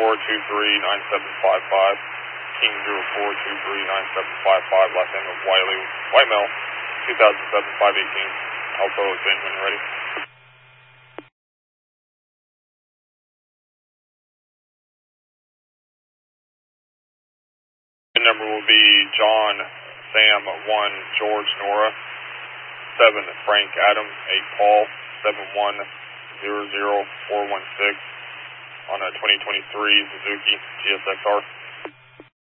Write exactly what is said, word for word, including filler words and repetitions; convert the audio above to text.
four two three nine seven five five. King zero four two three nine seven five five. Last name of Wiley, White Male, two thousand seven five eighteen. Alpha Benjamin, ready. The number will be John Sam one George Nora seven Frank Adam eight Paul seven one zero zero four one six on a twenty twenty-three Suzuki G S X R.